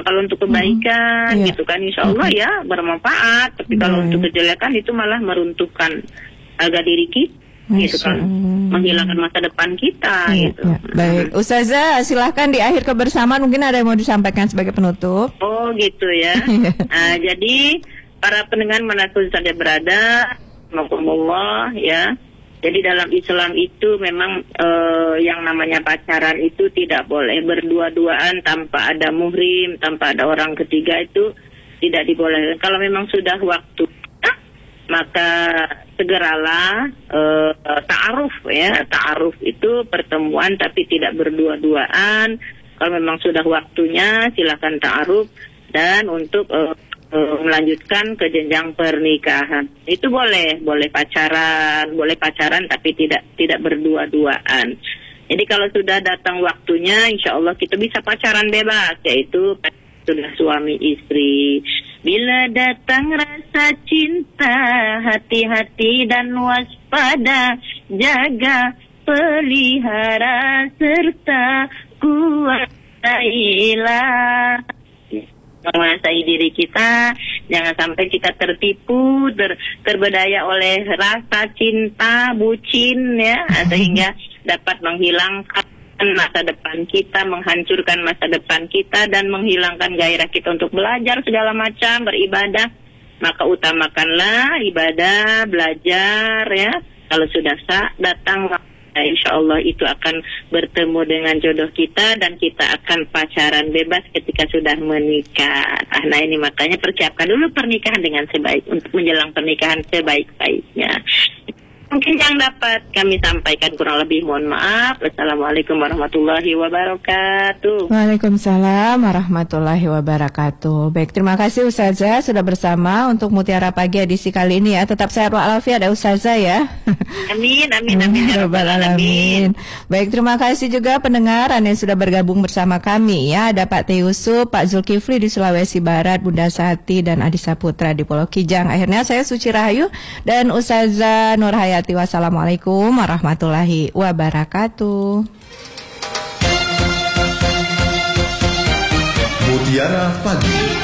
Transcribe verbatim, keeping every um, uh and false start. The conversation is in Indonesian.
kalau untuk kebaikan mm-hmm. gitu kan, insya Allah mm-hmm. ya bermanfaat. Tapi mm-hmm. kalau untuk kejelekan itu malah meruntuhkan harga diri kita. Gitu kan, menghilangkan masa depan kita. Ya, gitu. Ya. Baik, Ustazah, silahkan di akhir kebersamaan mungkin ada yang mau disampaikan sebagai penutup. Oh gitu ya. Nah, jadi para pendengar manapun saja berada, Alhamdulillah ya. Jadi dalam Islam itu memang eh, yang namanya pacaran itu tidak boleh berdua-duaan tanpa ada muhrim, tanpa ada orang ketiga, itu tidak dibolehkan. Kalau memang sudah waktu, maka segeralah uh, ta'aruf ya. Ta'aruf itu pertemuan tapi tidak berdua-duaan. Kalau memang sudah waktunya silakan ta'aruf, dan untuk uh, uh, melanjutkan ke jenjang pernikahan. Itu boleh, boleh pacaran, boleh pacaran tapi tidak tidak berdua-duaan. Jadi kalau sudah datang waktunya, insya Allah kita bisa pacaran bebas, yaitu sudah suami istri. Bila datang rasa cinta, hati-hati dan waspada, jaga, pelihara, serta kuasailah. Menguasai diri kita, jangan sampai kita tertipu, ter, terbedaya oleh rasa cinta, bucin ya, sehingga dapat menghilangkan masa depan kita, menghancurkan masa depan kita, dan menghilangkan gairah kita untuk belajar segala macam, beribadah. Maka utamakanlah ibadah, belajar ya. Kalau sudah sah, datang waktunya, insya Allah itu akan bertemu dengan jodoh kita, dan kita akan pacaran bebas ketika sudah menikah. Nah ini makanya persiapkan dulu pernikahan dengan sebaik, untuk menjelang pernikahan sebaik-baiknya. Mungkin yang dapat kami sampaikan, kurang lebih mohon maaf. Wassalamualaikum warahmatullahi wabarakatuh. Waalaikumsalam warahmatullahi wabarakatuh. Baik, terima kasih Ustazah sudah bersama untuk Mutiara Pagi edisi kali ini ya. Tetap sehat walafiat ya Ustazah ya. Amin, amin, amin ya rabbal alamin. Baik, terima kasih juga pendengar yang sudah bergabung bersama kami ya. Ada Pak Teh Yusuf, Pak Zulkifli di Sulawesi Barat, Bunda Sati dan Adi Saputra di Pulau Kijang. Akhirnya saya Suci Rahayu dan Ustazah Nurhayati. Wassalamualaikum warahmatullahi wabarakatuh. Mutiara Pagi.